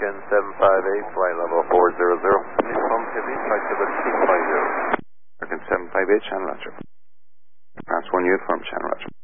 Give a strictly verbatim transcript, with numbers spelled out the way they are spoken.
American seven five eight, flight level four zero zero. Home City, flight level two five zero. American seven five eight, Channel Roger. Pass one uniform, Channel Roger.